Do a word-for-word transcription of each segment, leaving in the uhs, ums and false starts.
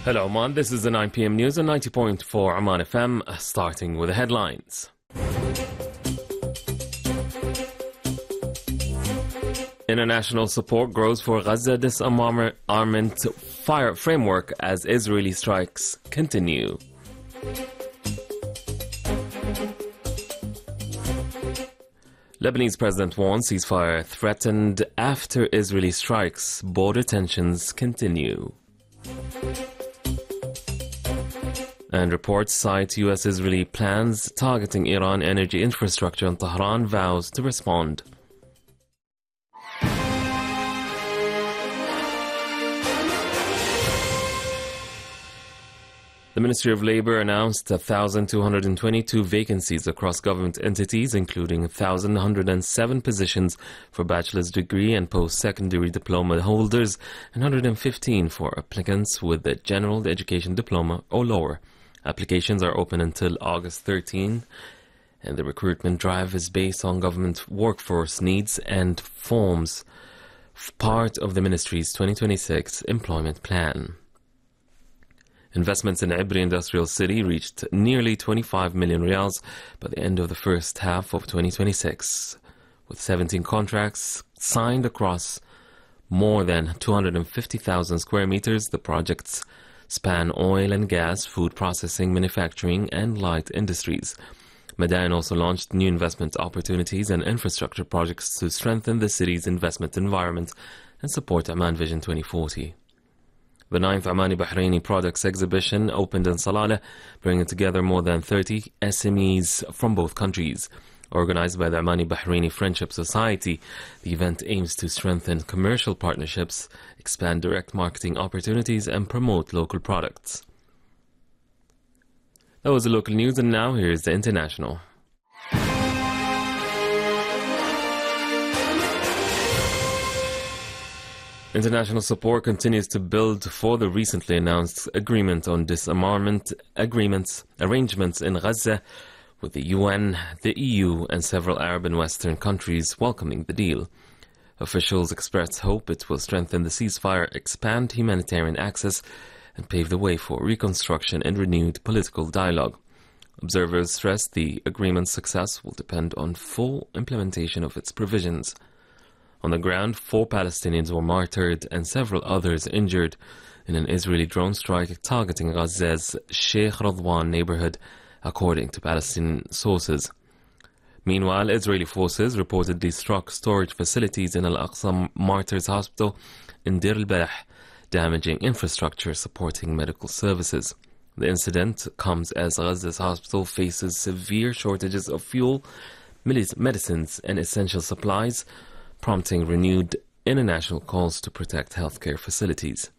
Hello, Oman. This is the nine p m news on ninety point four Oman F M, starting with the headlines. International support grows for Gaza disarmament fire framework as Israeli strikes continue. Lebanese president warns ceasefire threatened after Israeli strikes. Border tensions continue. And reports cite U S-Israeli plans targeting Iran energy infrastructure, and Tehran vows to respond. The Ministry of Labour announced one thousand two hundred twenty-two vacancies across government entities, including one thousand one hundred seven positions for bachelor's degree and post-secondary diploma holders, and one hundred fifteen for applicants with a general education diploma or lower. Applications are open until August thirteenth, and the recruitment drive is based on government workforce needs and forms part of the Ministry's twenty twenty-six employment plan. Investments in Ibri Industrial City reached nearly twenty-five million riyals by the end of the first half of twenty twenty-six, with seventeen contracts signed across more than two hundred fifty thousand square meters. The projects span oil and gas, food processing, manufacturing, and light industries. Madain also launched new investment opportunities and infrastructure projects to strengthen the city's investment environment and support Oman Vision twenty forty. The ninth Omani Bahraini Products Exhibition opened in Salalah, bringing together more than thirty S M Es from both countries. Organized by the Omani Bahraini Friendship Society, the event aims to strengthen commercial partnerships, expand direct marketing opportunities, and promote local products. That was the local news, and now here's the international. International support continues to build for the recently announced agreement on disarmament agreements arrangements in Gaza, with the U N, the E U, and several Arab and Western countries welcoming the deal. Officials express hope it will strengthen the ceasefire, expand humanitarian access, and pave the way for reconstruction and renewed political dialogue. Observers stress the agreement's success will depend on full implementation of its provisions. On the ground, four Palestinians were martyred and several others injured in an Israeli drone strike targeting Gaza's Sheikh Radwan neighborhood, according to Palestinian sources. Meanwhile, Israeli forces reportedly struck storage facilities in Al-Aqsa Martyrs Hospital in Deir al-Balah, damaging infrastructure supporting medical services. The incident comes as Gaza's hospital faces severe shortages of fuel, medicines, and essential supplies, prompting renewed international calls to protect healthcare facilities.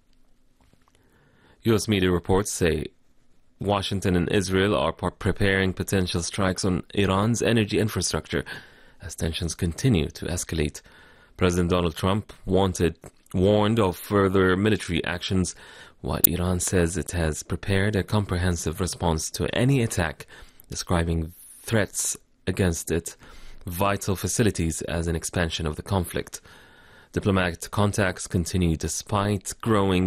U S media reports say Washington and Israel are preparing potential strikes on Iran's energy infrastructure as tensions continue to escalate. President Donald Trump wanted, warned of further military actions, while Iran says it has prepared a comprehensive response to any attack, describing threats against its vital facilities as an expansion of the conflict. Diplomatic contacts continue despite growing